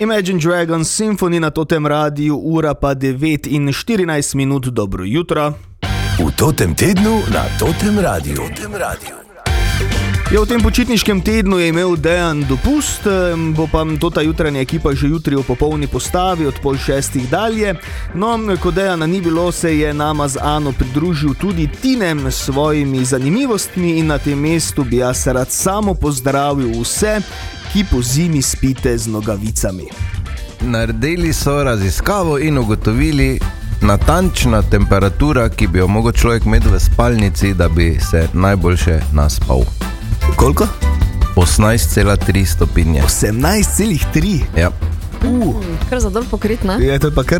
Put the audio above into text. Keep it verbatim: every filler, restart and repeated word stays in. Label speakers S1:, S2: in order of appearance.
S1: Imagine Dragons Symphony na Totem Radiu, ura pa devet in štirinajst minut, dobro jutro.
S2: V Totem tednu na Totem Radiu. Totem Radiu.
S1: Ja, v tem počitniškem tednu je imel Dejan dopust, bo pa tota jutranja ekipa že jutri v popolni postavi od pol šestih dalje. No, ko Dejana ni bilo, se je nama z Ano pridružil tudi Tinem s svojimi zanimivostmi in na tem mestu bi jaz rad samo pozdravil vse, ki po zimi spite z nogavicami.
S3: Naredili so raziskavo in ugotovili natančna temperatura, ki bi jo mogel človek imeti v spalnici, da bi se najboljše naspal.
S1: Koliko?
S3: osemnajst cela tri stopinje.
S1: osemnajst cela tri?
S3: Ja.
S1: Uh.
S4: Kar za dol pokrit, ne?
S1: Je, to je pa kar